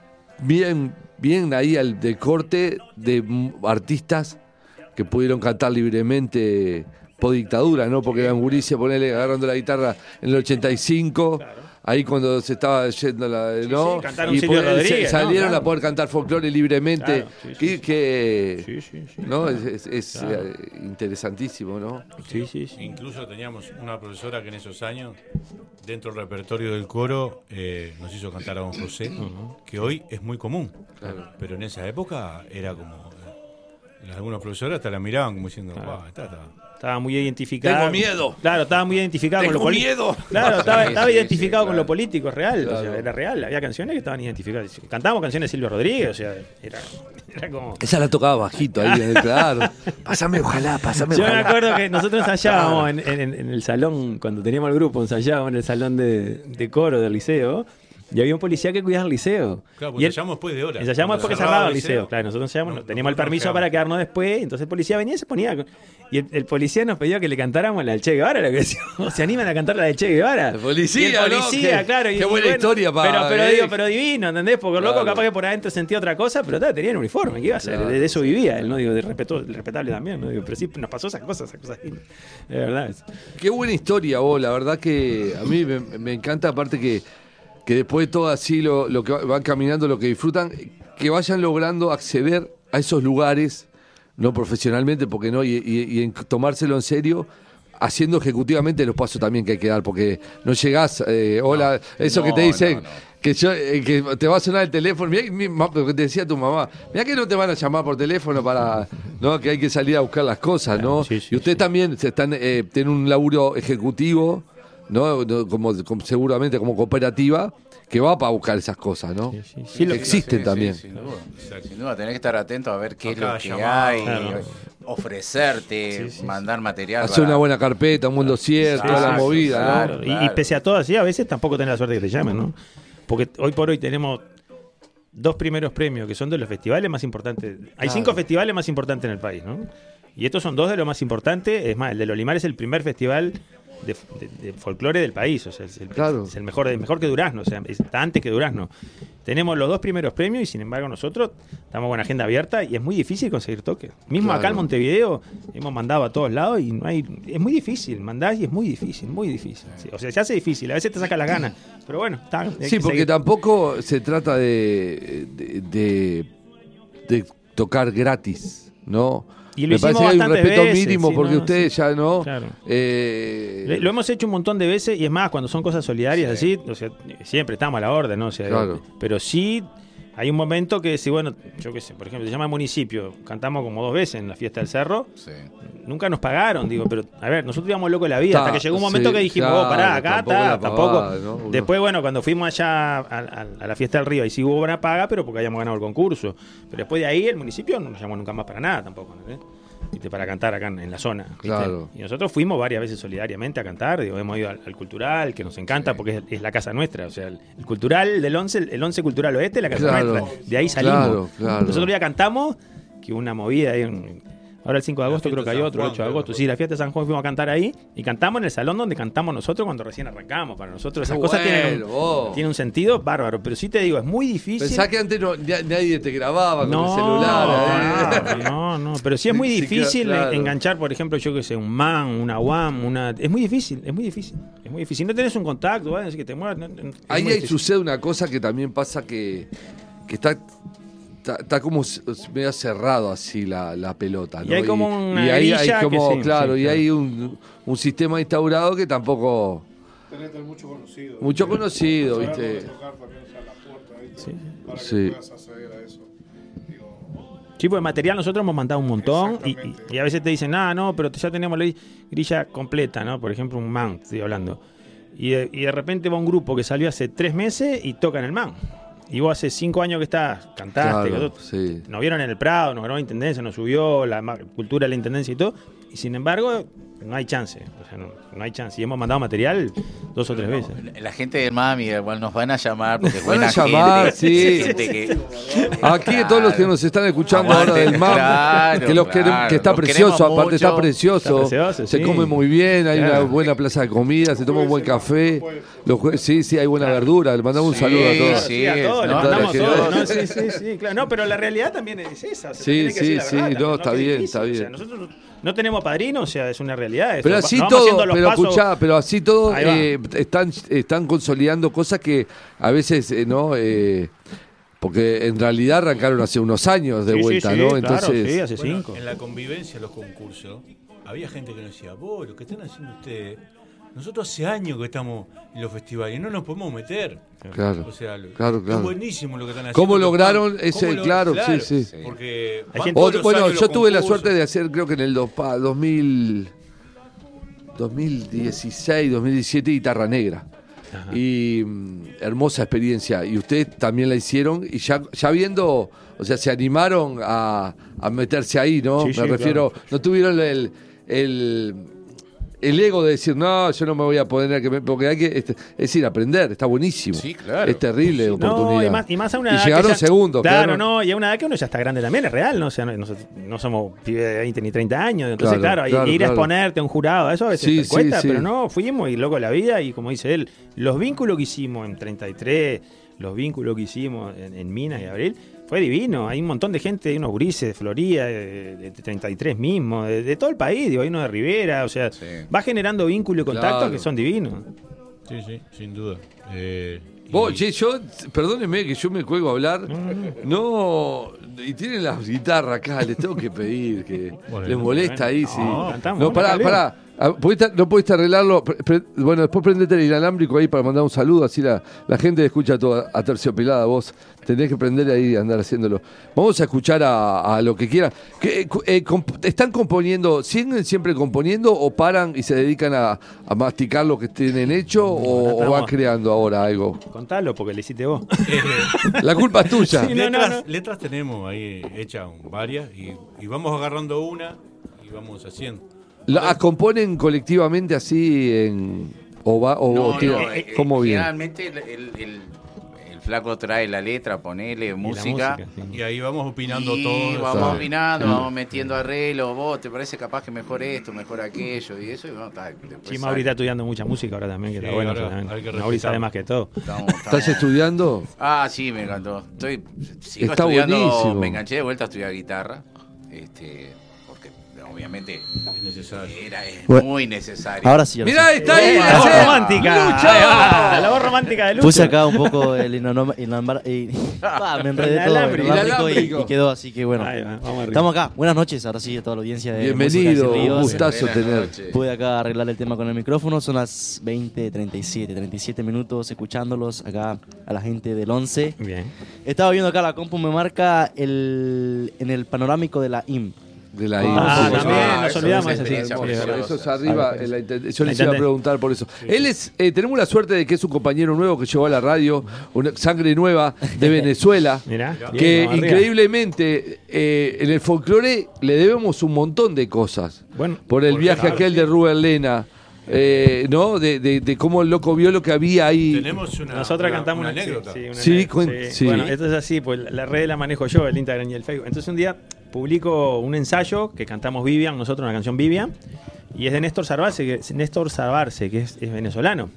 bien, bien ahí al del corte de mm, artistas que pudieron cantar libremente por dictadura, ¿no? Porque eran gurises, ponerle agarrando la guitarra en el ochenta y cinco, ahí cuando se estaba yendo la, ¿no? sí, cantaron y Silvio po- Rodríguez, salieron ¿no? Claro. a poder cantar folclore libremente. Claro, sí, sí, que, sí. que- Sí, sí, sí. ¿no? Es, es- es, Claro. eh, interesantísimo, ¿no? Sí, sí, sí. Incluso teníamos una profesora que en esos años, dentro del repertorio del coro, eh, nos hizo cantar a Don José, que hoy es muy común. Claro. Pero en esa época era como... eh, algunos profesores hasta la miraban como diciendo, Claro. "Guau, está, está". Estaba muy identificado. Tengo miedo. Claro, estaba muy identificado Tengo con lo político. miedo. Claro, estaba, Sí, estaba sí, identificado sí, con claro. lo político, es real. O sea, Claro. era real. Había canciones que estaban identificadas. Cantábamos canciones de Silvio Rodríguez, o sea, era, era como. Esa la tocaba bajito ahí, eh, claro. Pásame, ojalá, pásame, Yo me ojalá. acuerdo que nosotros ensayábamos en, en- en el salón, cuando teníamos el grupo, ensayábamos en el salón de, de coro del liceo, y había un policía que cuidaba el liceo. Claro, y porque él- ensayamos después de horas. Ensayamos después que Cuando cerraba el liceo. Claro, nosotros ensayamos, no- teníamos el no permiso quedamos. para quedarnos después, entonces el policía venía y se ponía. con- Y el, el policía nos pedía que le cantáramos la del Che Guevara, lo que decíamos, ¿se animan a cantar la de Che Guevara? El policía, Y el ¿no? policía, Qué- claro. y- qué y buena bueno, historia para- Pero, pero eh. digo, pero divino, ¿entendés? Porque el loco Claro. capaz que por adentro sentía otra cosa, pero ta, tenía el uniforme, ¿qué iba a hacer? Claro. De, de eso vivía él, ¿no? Digo, de respeto, respetable también, ¿no? Digo, pero sí nos pasó esas cosas, esas cosas lindas. De verdad. Qué buena historia vos, la verdad que a mí me, me encanta, aparte que, que después de todo así lo, lo que va- van caminando, lo que disfrutan, que vayan logrando acceder a esos lugares, no profesionalmente, porque no, y, y- y en tomárselo en serio, haciendo ejecutivamente los pasos también que hay que dar, porque no llegás, eh, hola, eso que te no, dicen, no, no. que yo eh, que te va a sonar el teléfono, mirá, mi- ma- lo que te decía tu mamá, mira que no te van a llamar por teléfono para, no, que hay que salir a buscar las cosas, ¿no? Sí, sí, y ustedes sí. también se están eh, tienen un laburo ejecutivo, ¿no? No, como, como- seguramente como cooperativa que va para buscar esas cosas, ¿no? Sí, sí, sí, lo- Existen Sí, sí, también. sin duda. Exacto. Sin duda, tenés que estar atento a ver qué es Acá lo que llamado. hay, Claro. ofrecerte, Sí, sí, mandar material. Hacer para- una buena carpeta, un buen dossier, toda la Exacto, movida, ¿no? Claro, y- Y, Claro. pese a todo así, a veces tampoco tenés la suerte que te llamen, ¿no? Porque hoy por hoy tenemos dos primeros premios que son de los festivales más importantes. Hay Claro. cinco festivales más importantes en el país, ¿no? Y estos son dos de los más importantes. Es más, el del Olimar es el primer festival de, de- de folclore del país. O sea, es el, Claro. es el mejor, es mejor que Durazno, o sea, está antes que Durazno. Tenemos los dos primeros premios y sin embargo nosotros estamos con agenda abierta y es muy difícil conseguir toques. Mismo Claro. acá en Montevideo hemos mandado a todos lados y no hay, es muy difícil, mandás y es muy difícil, muy difícil. Sí, o sea, se hace difícil, a veces te saca las ganas, pero bueno, está. hay Sí, que porque seguir. tampoco se trata de, de, de- de tocar gratis, ¿no? Y lo Me hicimos parece que hay un bastantes respeto veces, mínimo sí, porque no, ustedes sí. ya no. Claro. eh, Le- Lo hemos hecho un montón de veces y es más, cuando son cosas solidarias Sí. así, o sea, siempre estamos a la orden, ¿no? O sea, Claro. pero sí hay un momento que si, bueno, yo qué sé, por ejemplo, se llama Municipio, cantamos como dos veces en la fiesta del Cerro, Sí. nunca nos pagaron, digo, pero a ver, nosotros íbamos locos de la vida, Ta, hasta que llegó un momento sí, que dijimos, claro, oh, pará, acá tampoco está, la tampoco. pavada, ¿no? Uno- Después, bueno, cuando fuimos allá a, a- a la fiesta del Río, ahí sí hubo una paga, pero porque habíamos ganado el concurso. Pero después de ahí el municipio no nos llamó nunca más para nada tampoco, ¿no? ¿Eh? ¿Viste? Para cantar acá en, en la zona. ¿viste? Claro. Y nosotros fuimos varias veces solidariamente a cantar, digo, hemos ido al, al cultural, que nos encanta porque es, es la casa nuestra, o sea, el, el cultural del once, el once cultural oeste, la casa Claro. nuestra. De ahí salimos. Claro, claro. Nosotros ya cantamos, que una movida ahí en- ahora el cinco de agosto La creo que fiesta hay de San otro, Juan, ocho de creo agosto. que Sí, la fiesta de San Juan fuimos a cantar ahí y cantamos en el salón donde cantamos nosotros cuando recién arrancamos. Para nosotros esas Qué cosas bueno, tienen, un, vos. tienen un sentido bárbaro, pero sí te digo, es muy difícil. Pensá que antes no, na- nadie te grababa con No, el celular. ¿eh? no, no, pero sí es muy Sí, difícil claro. enganchar, por ejemplo, yo que sé, un man, una WAM, una... Es muy difícil, es muy difícil, es muy difícil. No tenés un contacto, ¿vale? Así que te muevas... no- no- es Ahí muy ahí difícil. sucede una cosa que también pasa que, que está, está, está como s- medio cerrado así la, la pelota, ¿no? Y hay como una y ahí hay grilla que como, sí, claro, sí, y claro. hay un, un sistema instaurado que tampoco Tenés que tener mucho conocido. mucho conocido, Saber ¿viste? dónde tocar también, o sea, la puerta, ¿viste? Sí. Para que Sí. puedas acceder a eso. Digo, Sí, pues material nosotros hemos mandado un montón y, y- Exactamente. y a veces te dicen, ah, no, pero ya tenemos la grilla completa, ¿no? Por ejemplo, un man, estoy hablando. Y de, y de repente va un grupo que salió hace tres meses y tocan el man. Y vos hace cinco años que estás, cantaste, Claro, que- sí. nos vieron en el Prado, nos grabó la Intendencia, nos subió la ma- cultura de la Intendencia y todo. Y sin embargo, no hay chance. O sea, no, no hay chance. Y hemos mandado material dos o tres veces. La gente del Mami igual nos van a llamar porque es Van a buena llamar, gente. sí. Gente que- Aquí todos los que nos están escuchando ahora Aguante, del M A M, claro, que, los claro, queremos- que está los precioso, queremos aparte está mucho. precioso, Está precioso, se sí. come muy bien, hay Claro. una buena plaza de comida, se toma un buen café, los jue- sí, sí, hay buena verdura, le mandamos un Sí, saludo a todos. sí. a todos, le no, mandamos la todo. gente- ¿no? Sí, sí, sí, claro. No, pero la realidad también es esa. o sea, Sí, tiene que sí, decir la sí, verdad no, también, está que es bien, difícil. está O sea, bien. nosotros no tenemos padrino, o sea, es una realidad. realidad es Pero esto. así Nos vamos todo, haciendo los pero pasos. escuchá, pero así todo Ahí va. eh, están, están consolidando cosas que a veces eh, no, eh, porque en realidad arrancaron hace unos años de Sí, sí, vuelta, sí, ¿no? claro, Entonces, sí, hace Bueno, cinco. en la convivencia, los concursos, había gente que nos decía, vos, lo que están haciendo ustedes, nosotros hace años que estamos en los festivales y no nos podemos meter. claro. O sea, lo- Claro, claro. es buenísimo lo que están haciendo. ¿Cómo que lograron van- ese- cómo lo- claro, sí, sí. Porque Hay van gente- todos O- los bueno, años yo los tuve la concursos. suerte de hacer, creo que en el dos, pa- dos mil, dos mil dieciséis, dos mil diecisiete, Guitarra Negra. Y mm, hermosa experiencia. Y ustedes también la hicieron. Y ya, ya viendo, o sea, se animaron a, a meterse ahí, ¿no? Sí, Me sí, refiero, no tuvieron el, el, el ego de decir, no, yo no me voy a poner, que me- porque hay que, este, es decir, aprender, está buenísimo. Sí, claro. Es terrible oportunidad. No, y más, y más a una Y edad llegaron que ya- segundos. Claro, quedaron- no, y a una edad que uno ya está grande también, es real, ¿no? O sea, no, nosotros no somos pibes de veinte ni treinta años. Entonces, Claro, claro, claro, ir claro. a exponerte a un jurado, eso a veces Sí, te cuesta, sí, sí. pero no, fuimos y loco la vida, y como dice él, los vínculos que hicimos en treinta y tres, los vínculos que hicimos en, en Minas y Abril, fue divino. Hay un montón de gente, hay unos gurises de Florida, de, de treinta y tres mismo, de, de todo el país, digo, hay uno de Rivera, o sea, Sí. va generando vínculos y contactos Claro. que son divinos. Sí, sí, sin duda. Eh, Vos, y- che, yo, perdónenme que yo me cuelgo a hablar. No, y tienen las guitarras acá, les tengo que pedir que Bueno, les molesta ahí, no, sí. cantamos, No, bueno, pará, Caleo. pará. Ah, ¿pudiste- ¿No pudiste arreglarlo? Pre- pre- bueno, después prendete el inalámbrico ahí para mandar un saludo, así la, la gente escucha toda aterciopelada. Vos tenés que prender ahí y andar haciéndolo. Vamos a escuchar a, a lo que quieran. ¿Qué, eh, eh, comp- ¿Están componiendo, siguen siempre componiendo o paran y se dedican a, a masticar lo que tienen hecho o, o estamos- van creando ahora algo? Contalo porque le hiciste vos. La culpa es tuya. Sí, no, no, letras, no. letras tenemos ahí hechas varias y, y vamos agarrando una y vamos haciendo. ¿La ah, componen colectivamente así en o va o, No, o tira- no, eh, eh, cómo bien? Generalmente el, el- el- el flaco trae la letra, ponele música. música, sí. Y ahí vamos opinando Y todos. vamos Claro. opinando, vamos metiendo arreglos, vos te parece capaz que mejor esto, mejor aquello y eso y bueno, está, después Sí, sale. Mauri está estudiando mucha música ahora también, que Sí, está bueno. ahora eso también. hay que Mauri sabe respetarlo. más que todo. Estamos- ¿Estás estamos- estudiando? Ah, sí, me encantó. Estoy, sigo Está estudiando, buenísimo. me enganché de vuelta a estudiar guitarra, este, porque obviamente Es necesario. era es Bueno, muy necesario. Ahora sí. ahora Mirá, sí. está ahí. Eh, la voz hace- romántica. Lucho. Ahí va, la voz romántica de Lucho. Puse acá un poco el inanoma- inanbar- y- ah, me enredé todo Inalámbrico. inalámbrico y, Inalámbrico. y quedó así que bueno. Ahí va, vamos arriba. Estamos acá. Buenas noches, ahora sí a toda la audiencia de Música Bienvenido, Sin Ríos. un gustazo Buenas tener. noches. Pude acá arreglar el tema con el micrófono, son las veinte treinta y siete, treinta y siete minutos escuchándolos acá a la gente del once. Bien. Estaba viendo acá la compu, me marca el, en el panorámico de la I M. De la Ah, I M, sí, también, sí. nos eso olvidamos es de experiencia eso, sí, preciosa. verdad. Eso es arriba. en la inten- yo La les iba a intendé. preguntar por eso. Él es, eh, tenemos la suerte de que es un compañero nuevo que llegó a la radio, una sangre nueva de Venezuela. Mirá. Que bien, vamos arriba. increíblemente eh, en el folclore le debemos un montón de cosas. Bueno, Por el Por viaje ejemplo, aquel de Rubén Lena, eh, ¿no? De, de- de cómo el loco vio lo que había ahí. Tenemos una, Nosotros una- cantamos una una, anécdota. Sí, sí, una Sí, anécdota, cuen- sí. Bueno, esto es así, pues la- la red la manejo yo, el Instagram y el Facebook. Entonces un día publico un ensayo que cantamos Vivian, nosotros una canción Vivian, y es de Néstor Sarbarce, que es Néstor Sarbarce, que es, es venezolano.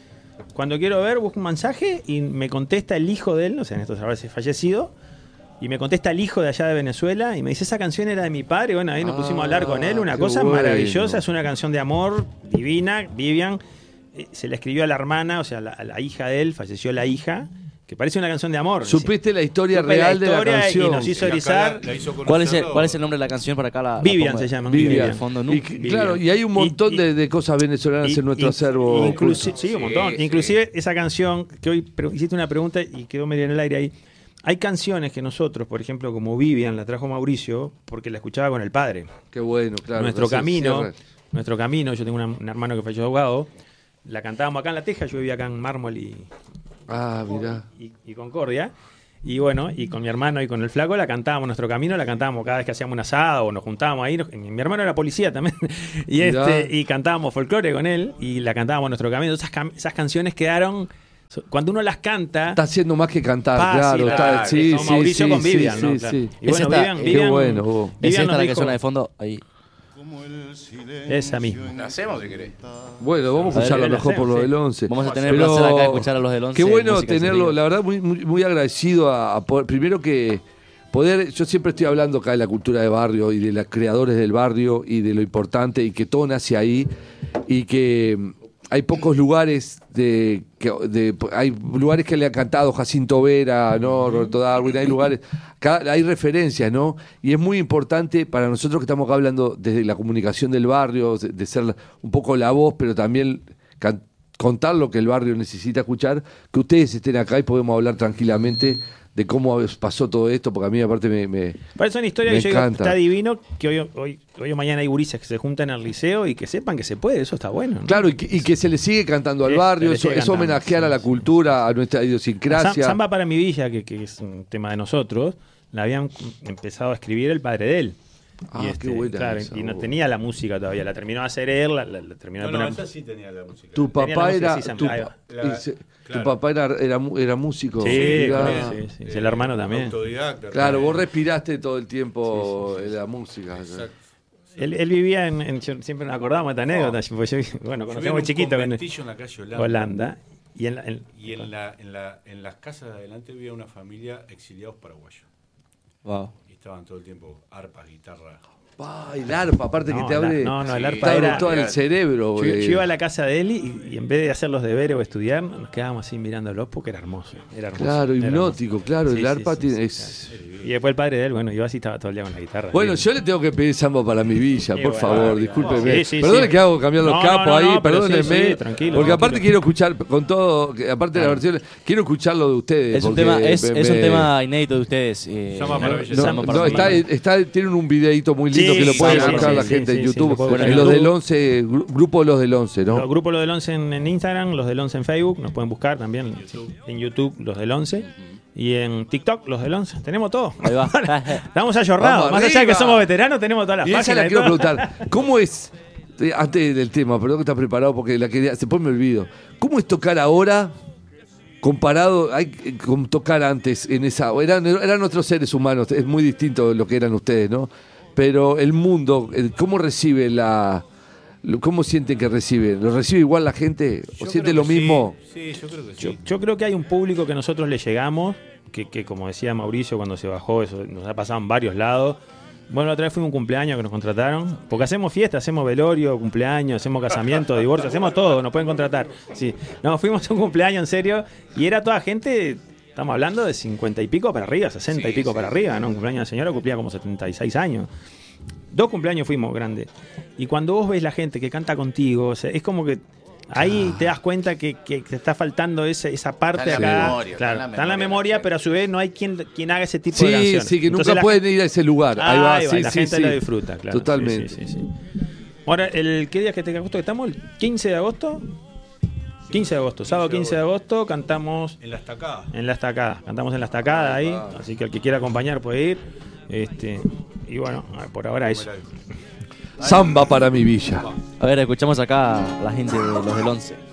Cuando quiero ver, busco un mensaje y me contesta el hijo de él, o sea, Néstor Sarbarce es fallecido, y me contesta el hijo de allá de Venezuela y me dice, esa canción era de mi padre. Bueno, ahí nos pusimos a hablar con él, una Ah, qué cosa bueno. maravillosa, es una canción de amor divina, Vivian. Eh, Se la escribió a la hermana, o sea, a la, a la hija de él, falleció la hija, que parece una canción de amor. Supiste la historia Supe real la de la historia y canción. nos hizo Y acá erizar. la- la hizo ¿Cuál es, el, conocerlo. ¿Cuál es el nombre de la canción para acá? La, la Vivian pongo se llama. Vivian. de fondo, ¿no? Y, Vivian. claro, y hay un montón Y- de, de cosas venezolanas en nuestro in- acervo. inclusi- oculto. sí, un Sí, montón. sí. Inclusive esa canción, que hoy pre- hiciste una pregunta y quedó medio en el aire ahí. Hay canciones que nosotros, por ejemplo, como Vivian, la trajo Mauricio, porque la escuchaba con el padre. Qué bueno, claro. nuestro hacer camino, cierre. nuestro camino, yo tengo una- un hermano que falleció ahogado, la cantábamos acá en La Teja, yo vivía acá en Mármol y, Ah, mirá. y, y Concordia. Y bueno, y con mi hermano y con el flaco la cantábamos nuestro camino, la cantábamos cada vez que hacíamos un asado o nos juntábamos ahí. nos- mi hermano era policía también. y Mirá. este y cantábamos folclore con él y la cantábamos nuestro camino. Esas, cam- esas canciones quedaron. so- Cuando uno las canta. Está haciendo más que cantar, fácil, claro. Está, claro, sí, como sí, Mauricio sí, con sí, Vivian, sí, ¿no? sí. Claro. Y Es bueno, esta- Vivian, qué Vivian- bueno, vos. Es Vivian esta nos la que dijo- suena de fondo. Ahí. Esa misma. La hacemos si querés. Bueno, vamos a A ver, escucharlo la mejor por hacemos, lo sí. del once. Vamos a tener Pero placer acá de escuchar a los del once. Qué bueno Música Sin tenerlo, Ríos. la verdad, muy, muy, muy agradecido a, a poder- primero que poder, yo siempre estoy hablando acá de la cultura de barrio y de los creadores del barrio y de lo importante y que todo nace ahí y que hay pocos lugares de, que, de hay lugares que le han cantado Jacinto Vera, ¿no? Roberto Darwin, hay lugares, cada, hay referencias, ¿no? Y es muy importante para nosotros que estamos acá hablando desde la comunicación del barrio, de, de ser un poco la voz, pero también can, contar lo que el barrio necesita escuchar, que ustedes estén acá y podemos hablar tranquilamente de cómo pasó todo esto, porque a mí aparte me, me Parece una historia me que yo digo, encanta. está divino que hoy, hoy, hoy o mañana hay gurises que se juntan al liceo y que sepan que se puede, eso está bueno, ¿no? Claro, y que, y que se le sigue cantando al Sí, barrio, se le eso, sigue eso cantando, homenajear sí, a la sí. cultura, a nuestra Sam- idiosincrasia. Samba para mi villa, que, que es un tema de nosotros, la habían empezado a escribir el padre de él. Ah, y qué este, buena claro, esa, y no vos. tenía la música todavía, la terminó de hacer él, la, la- la terminó No, de no, poner. esa sí tenía la música. Tu Tenía la papá música, era sí, Sam- tu, ahí va. La- y se- claro. tu papá era, era, mu- era músico. Sí, Mirá. claro, sí, sí, sí, el hermano también. Autodidacta. Claro, también. vos respiraste todo el tiempo Sí, sí, sí, en la música. Exacto. Él, él vivía en, en- yo- siempre nos acordamos de esta anécdota, porque yo, bueno, Yo vivía en conocemos un chiquito con conventillo en la calle Holanda. Holanda. Y en, la- en- Y en, la, en, la, en las casas de adelante había una familia exiliados paraguayos. Wow. Y estaban todo el tiempo arpas, guitarras. Pa, el arpa, aparte No, que te la- abre, no, no, el te arpa abre era- todo el cerebro. yo, yo eh. iba a la casa de él y, y en vez de hacer los deberes o estudiar, nos quedábamos así mirándolo porque era hermoso. Era hermoso Claro, era hipnótico, hermoso. claro, Sí, el sí, arpa sí, tiene... sí, es- claro. Y después el padre de él, bueno, yo así estaba todo el día con la guitarra. Bueno, Lindo. yo le tengo que pedir samba para mi villa, Sí, por bueno, favor, bueno, discúlpeme. sí, sí, Perdone sí. que hago cambiar los No, capos no, no, ahí, no, pero sí, perdónenme. sí, tranquilo, porque aparte tranquilo. quiero escuchar, con todo, que aparte de la versión, quiero escuchar lo de ustedes. Es un porque tema, es, me- es un me- tema inédito de ustedes. eh, Samba para Villa. No, Samba para no, Villa. está, está, tienen un videito muy lindo Sí, que lo pueden sí, buscar sí, la sí, gente sí, en sí, YouTube. lo pueden ver en en los YouTube. del once, gru- grupo Los del once, ¿no? Los grupos Los del once en, en Instagram, los del once en Facebook, nos pueden buscar también en YouTube, los del once. Y en TikTok, los del once. Tenemos todo. Ahí va. Estamos ayornados. Vamos Más allá de que arriba. somos veteranos, tenemos todas las Y esa páginas. la y quiero todo. preguntar. ¿Cómo es, eh, antes del tema, perdón que estás preparado porque la quería, después me olvido, ¿cómo es tocar ahora comparado hay, eh, con tocar antes en esa, eran, eran otros seres humanos, es muy distinto de lo que eran ustedes, ¿no? Pero el mundo, el- ¿cómo recibe la, lo- cómo sienten que reciben? ¿Lo recibe igual la gente? ¿O Yo siente creo lo que sí. mismo? Sí, yo creo que Yo, sí. yo creo que hay un público que nosotros le llegamos, que, que como decía Mauricio cuando se bajó, eso nos ha pasado en varios lados. Bueno, la otra vez fuimos a un cumpleaños que nos contrataron, porque hacemos fiesta, hacemos velorio, cumpleaños, hacemos casamiento, divorcio, hacemos todo, nos pueden contratar. Sí. No, fuimos a un cumpleaños en serio y era toda gente, estamos hablando de cincuenta y pico para arriba, sesenta y Sí, pico sí, para sí. arriba, ¿no? Un cumpleaños de señora cumplía como setenta y seis años. Dos cumpleaños fuimos grandes. Y cuando vos ves la gente que canta contigo, o sea, es como que ahí te das cuenta que, que te está faltando ese, esa parte Está en la acá. memoria, claro, está en la está en la memoria memoria, la pero a su vez no hay quien, quien haga ese tipo de Sí, canciones. sí, que Entonces nunca la pueden gente- ir a ese lugar. Ahí va, Ahí va, sí, la sí, gente sí. lo disfruta, claro. Totalmente. Sí, sí, sí, sí. Ahora, el, ¿qué día que te agosto que estamos? ¿El quince de agosto? quince de agosto, sábado quince de agosto, cantamos En la estacada. en la estacada. Cantamos en la estacada ahí, así que el que quiera acompañar puede ir. Este, y bueno, por ahora eso. Samba para mi villa. A ver, escuchamos acá a la gente de los del once.